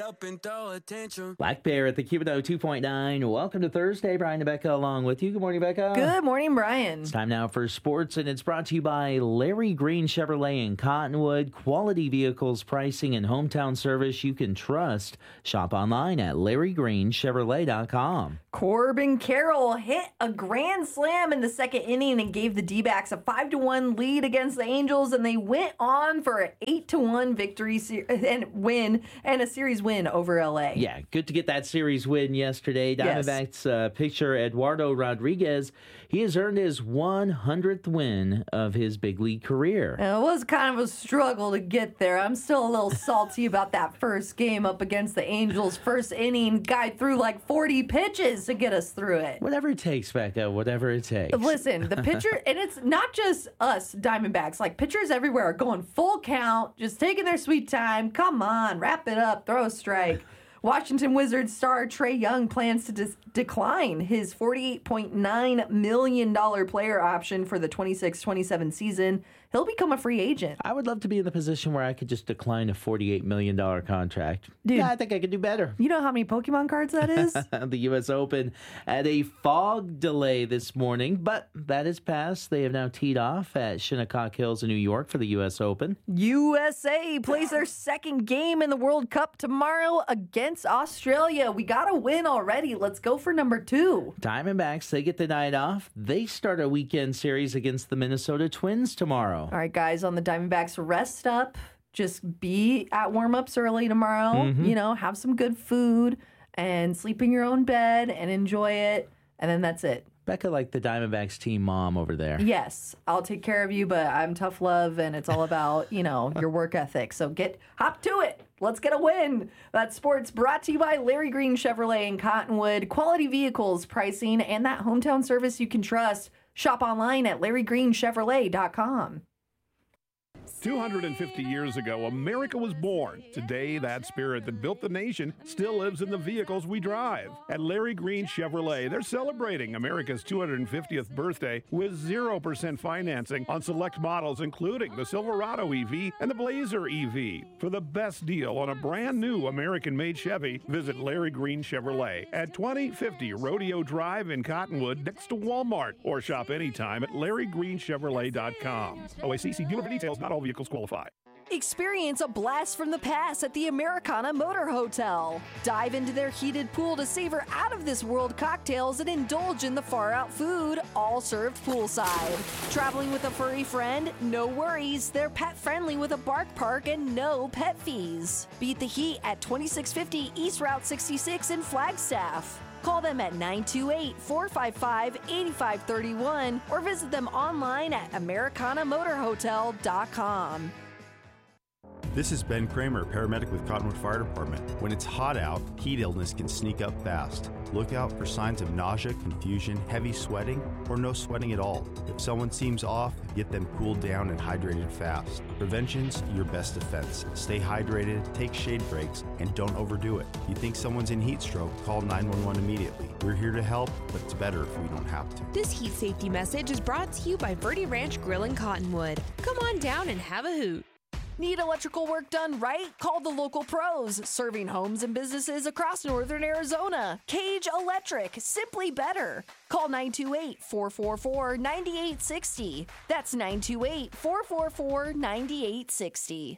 up and throw attention. Black Bear at the Cubido 2.9. Welcome to Thursday. Brian and Becca along with you. Good morning, Becca. Good morning, Brian. It's time now for sports, and it's brought to you by Larry Green Chevrolet in Cottonwood. Quality vehicles, pricing, and hometown service you can trust. Shop online at LarryGreenChevrolet.com. Corbin Carroll hit a grand slam in the second inning and gave the D-backs a 5-1 lead against the Angels, and they went on for an 8-1 victory and a series win over LA. Yeah, good to get that series win yesterday. Diamondbacks pitcher Eduardo Rodriguez, he has earned his 100th win of his big league career. It was kind of a struggle to get there. I'm still a little salty about that first game up against the Angels. First inning, guy threw like 40 pitches to get us through it. Whatever it takes, Becca, whatever it takes. Listen, the pitcher, and it's not just us Diamondbacks, like pitchers everywhere are going full count, just taking their sweet time. Come on, wrap it up, throw a strike. Washington Wizards star Trae Young plans to decline his $48.9 million player option for the 26-27 season. He'll become a free agent. I would love to be in the position where I could just decline a $48 million contract. Dude, yeah, I think I could do better. You know how many Pokemon cards that is? The U.S. Open had a fog delay this morning, but that is passed. They have now teed off at Shinnecock Hills in New York for the U.S. Open. USA plays their second game in the World Cup tomorrow against Australia. We got a win already. Let's go for number 2. Diamondbacks, they get the night off. They start a weekend series against the Minnesota Twins tomorrow. All right, guys, on the Diamondbacks, rest up. Just be at warm-ups early tomorrow. You know, have some good food and sleep in your own bed and enjoy it. And then that's it. Becca, like the Diamondbacks team mom over there. Yes, I'll take care of you, but I'm tough love, and it's all about, your work ethic. So hop to it. Let's get a win. That's sports brought to you by Larry Green Chevrolet in Cottonwood. Quality vehicles, pricing, and that hometown service you can trust. Shop online at LarryGreenChevrolet.com. 250 years ago, America was born. Today, that spirit that built the nation still lives in the vehicles we drive. At Larry Green Chevrolet, they're celebrating America's 250th birthday with 0% financing on select models, including the Silverado EV and the Blazer EV. For the best deal on a brand new American-made Chevy, visit Larry Green Chevrolet at 2050 Rodeo Drive in Cottonwood next to Walmart, or shop anytime at LarryGreenChevrolet.com. OACC dealer for details. Not all vehicles qualify. Experience a blast from the past at the Americana Motor Hotel. Dive into their heated pool to savor out of this world cocktails and indulge in the far out food, all served poolside. Traveling with a furry friend? No worries. They're pet friendly with a bark park and no pet fees. Beat the heat at 2650 East Route 66 in Flagstaff. Call them at 928-455-8531 or visit them online at AmericanaMotorHotel.com. This is Ben Kramer, paramedic with Cottonwood Fire Department. When it's hot out, heat illness can sneak up fast. Look out for signs of nausea, confusion, heavy sweating, or no sweating at all. If someone seems off, get them cooled down and hydrated fast. Prevention's your best defense. Stay hydrated, take shade breaks, and don't overdo it. If you think someone's in heat stroke, call 911 immediately. We're here to help, but it's better if we don't have to. This heat safety message is brought to you by Verde Ranch Grill in Cottonwood. Come on down and have a hoot. Need electrical work done right? Call the local pros, serving homes and businesses across northern Arizona. Cage Electric, simply better. Call 928-444-9860. That's 928-444-9860.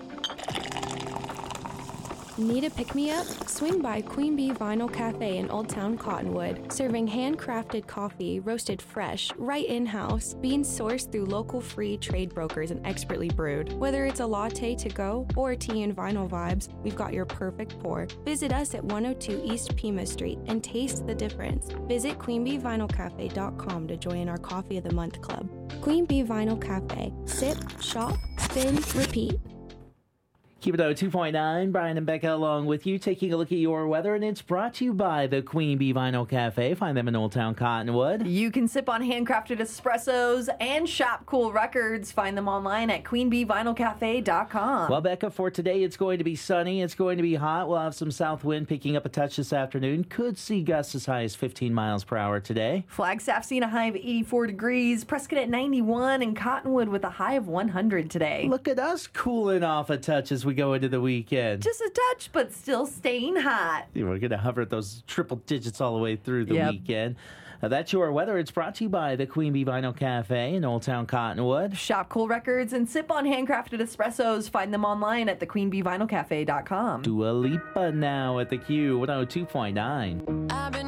Need a pick-me-up? Swing by Queen Bee Vinyl Cafe in Old Town Cottonwood, serving handcrafted coffee, roasted fresh, right in-house, beans sourced through local free trade brokers and expertly brewed. Whether it's a latte to go or tea and vinyl vibes, we've got your perfect pour. Visit us at 102 East Pima Street and taste the difference. Visit QueenBeeVinylCafe.com to join our Coffee of the Month Club. Queen Bee Vinyl Cafe. Sip, shop, spin, repeat. Cubido 2.9, Brian and Becca along with you, taking a look at your weather, and it's brought to you by the Queen Bee Vinyl Cafe. Find them in Old Town Cottonwood. You can sip on handcrafted espressos and shop cool records. Find them online at queenbeevinylcafe.com. Well, Becca, for today, it's going to be sunny. It's going to be hot. We'll have some south wind picking up a touch this afternoon. Could see gusts as high as 15 miles per hour today. Flagstaff seeing a high of 84 degrees. Prescott at 91, and Cottonwood with a high of 100 today. Look at us cooling off a touch as we go into the weekend? Just a touch, but still staying hot. We're going to hover at those triple digits all the way through the Yep. weekend. That's your weather. It's brought to you by the Queen Bee Vinyl Cafe in Old Town Cottonwood. Shop cool records and sip on handcrafted espressos. Find them online at thequeenbeevinylcafe.com. Dua Lipa now at the Q 102.9.